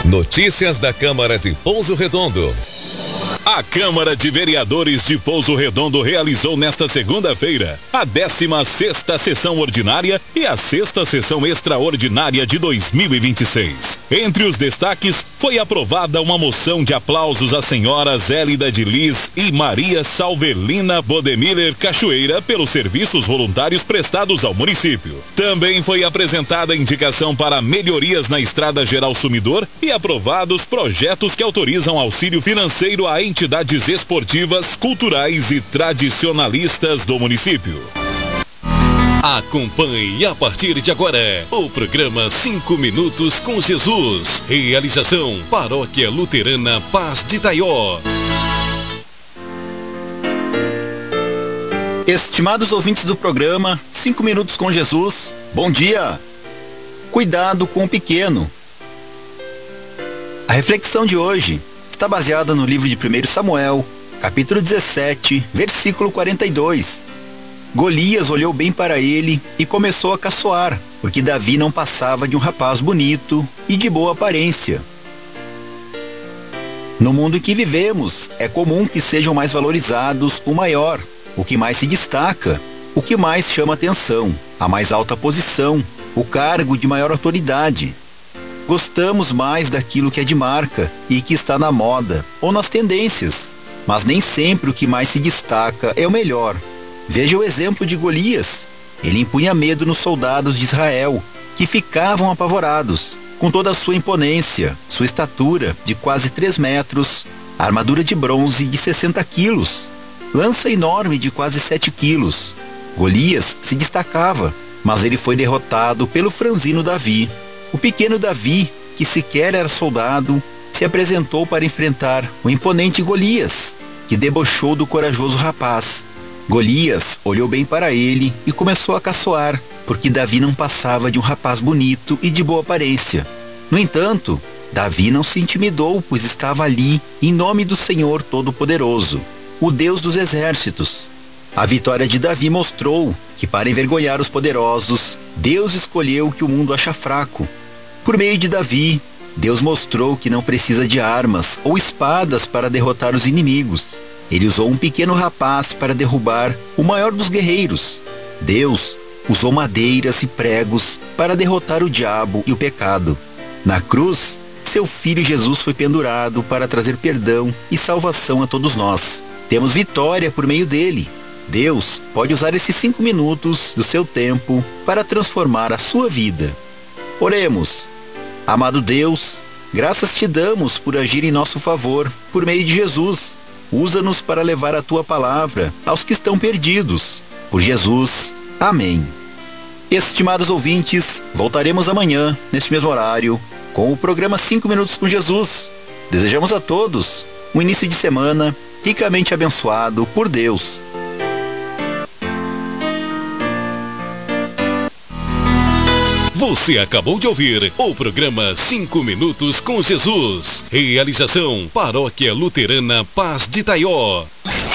Notícias da Câmara de Pouso Redondo. A Câmara de Vereadores de Pouso Redondo realizou nesta segunda-feira a 16ª sessão ordinária e a 6ª sessão extraordinária de 2026. Entre os destaques, foi aprovada uma moção de aplausos às senhoras Hélida de Lis e Maria Salvelina Bodemiller Cachoeira pelos serviços voluntários prestados ao município. Também foi apresentada a indicação para melhorias na Estrada Geral Sumidor e aprovados projetos que autorizam auxílio financeiro a entidades esportivas, culturais e tradicionalistas do município. Acompanhe a partir de agora o programa 5 Minutos com Jesus. Realização Paróquia Luterana Paz de Itaió. Estimados ouvintes do programa 5 Minutos com Jesus, bom dia! Cuidado com o pequeno. A reflexão de hoje está baseada no livro de 1 Samuel, capítulo 17, versículo 42. Golias olhou bem para ele e começou a caçoar, porque Davi não passava de um rapaz bonito e de boa aparência. No mundo em que vivemos, é comum que sejam mais valorizados o maior, o que mais se destaca, o que mais chama atenção, a mais alta posição, o cargo de maior autoridade. Gostamos mais daquilo que é de marca e que está na moda ou nas tendências, mas nem sempre o que mais se destaca é o melhor. Veja o exemplo de Golias. Ele impunha medo nos soldados de Israel, que ficavam apavorados, com toda a sua imponência, sua estatura de quase 3 metros, armadura de bronze de 60 quilos, lança enorme de quase 7 quilos. Golias se destacava, mas ele foi derrotado pelo franzino Davi. O pequeno Davi, que sequer era soldado, se apresentou para enfrentar o imponente Golias, que debochou do corajoso rapaz. Golias olhou bem para ele e começou a caçoar, porque Davi não passava de um rapaz bonito e de boa aparência. No entanto, Davi não se intimidou, pois estava ali em nome do Senhor Todo-Poderoso, o Deus dos exércitos. A vitória de Davi mostrou que, para envergonhar os poderosos, Deus escolheu o que o mundo acha fraco. Por meio de Davi, Deus mostrou que não precisa de armas ou espadas para derrotar os inimigos. Ele usou um pequeno rapaz para derrubar o maior dos guerreiros. Deus usou madeiras e pregos para derrotar o diabo e o pecado. Na cruz, seu filho Jesus foi pendurado para trazer perdão e salvação a todos nós. Temos vitória por meio dele. Deus pode usar esses 5 minutos do seu tempo para transformar a sua vida. Oremos. Amado Deus, graças te damos por agir em nosso favor por meio de Jesus. Usa-nos para levar a tua palavra aos que estão perdidos. Por Jesus. Amém. Estimados ouvintes, voltaremos amanhã, neste mesmo horário, com o programa 5 Minutos com Jesus. Desejamos a todos um início de semana ricamente abençoado por Deus. Você acabou de ouvir o programa 5 Minutos com Jesus. Realização Paróquia Luterana Paz de Itaió.